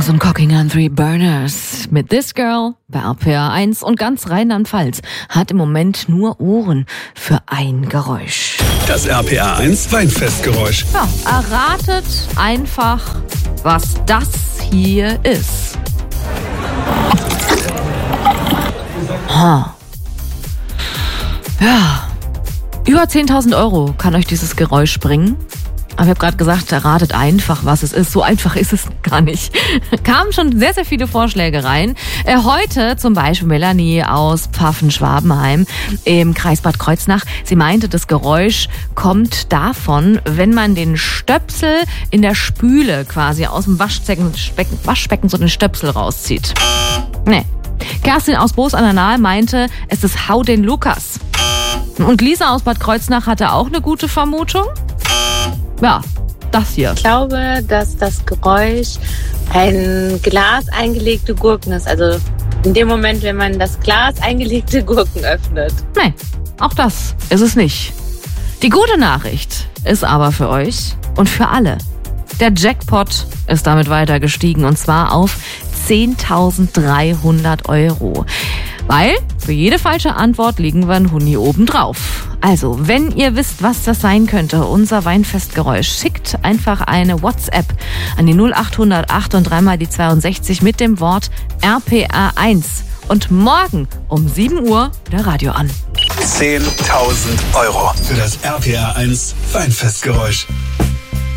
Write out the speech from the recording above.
Rose und Cooking on Three Burners mit This Girl bei RPA 1 und ganz Rheinland-Pfalz hat im Moment nur Ohren für ein Geräusch. Das RPA 1 Weinfestgeräusch. Ja, erratet einfach, was das hier ist. Ja, über 10.000 € kann euch dieses Geräusch bringen. Aber ich habe gerade gesagt, erratet einfach, was es ist. So einfach ist es gar nicht. Kamen schon sehr, sehr viele Vorschläge rein. Heute zum Beispiel Melanie aus Pfaffen-Schwabenheim im Kreis Bad Kreuznach. Sie meinte, das Geräusch kommt davon, wenn man den Stöpsel in der Spüle quasi aus dem Waschbecken so den Stöpsel rauszieht. Nee. Kerstin aus Boos an der Nahe meinte, es ist Hau den Lukas. Und Lisa aus Bad Kreuznach hatte auch eine gute Vermutung. Ja, das hier. Ich glaube, dass das Geräusch ein Glas eingelegte Gurken ist. Also in dem Moment, wenn man das Glas eingelegte Gurken öffnet. Nee, auch das ist es nicht. Die gute Nachricht ist aber für euch und für alle. Der Jackpot ist damit weiter gestiegen und zwar auf 10.300 €. Weil für jede falsche Antwort liegen wir ein Huni obendrauf. Also, wenn ihr wisst, was das sein könnte, unser Weinfestgeräusch, schickt einfach eine WhatsApp an die 0800 8 und 3 mal die 62 mit dem Wort RPA 1. Und morgen um 7 Uhr der Radio an. 10.000 € für das RPA 1 Weinfestgeräusch.